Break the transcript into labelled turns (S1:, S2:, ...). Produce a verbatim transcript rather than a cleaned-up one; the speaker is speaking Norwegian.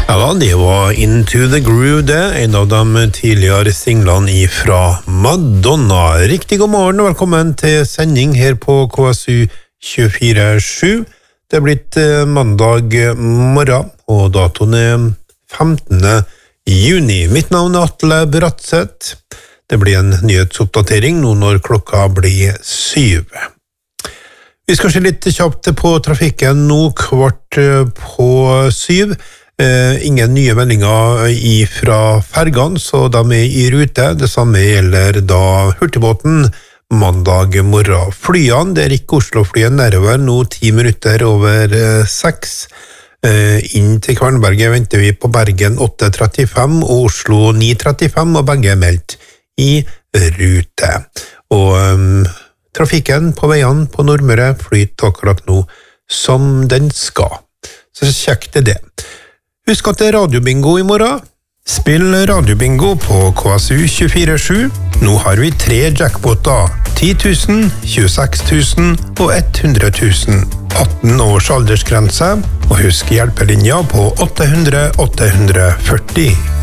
S1: Ja da, det var Into the Groove det, en av de tidligere singlene fra Madonna. Riktig god morgen og velkommen til sending her på K S U tjuefire sju. Det er blitt mandag morgen, og datoen er femtende juni. Mitt navn er Atle Bratseth. Det blir en nyhetsoppdatering nå når klokka blir syv. Vi skal se litt kjapt på trafikken nå kvart på syv. Eh, ingen nye meldinger fra fergene, så de er i rute. Det samme gjelder da hurtigbåten mandag morgen. Flyene, det er ikke Oslo-flyet nedover, nå ti minutter over eh, seks. Eh, inn til Kvernberget venter vi på Bergen åtte trettifem og Oslo ni trettifem, og begge er meldt i rute. Og um, trafikken på veiene på Nordmøre flyter akkurat nå som den skal. Så kjekt er det. Husk at det er radiobingo i morgen. Spill radiobingo på K S U tjuefire sju. Nå har vi tre jackpoter. ti tusen, tjueseks tusen og hundre tusen. atten års aldersgrense. Og husk hjelpelinja på åtte hundre åtte hundre førti.